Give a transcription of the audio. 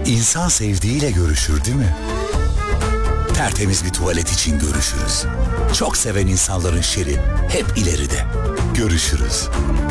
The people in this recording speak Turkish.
İnsan sevdiğiyle görüşür değil mi? Tertemiz bir tuvalet için görüşürüz. Çok seven insanların şeri hep ileride. Görüşürüz.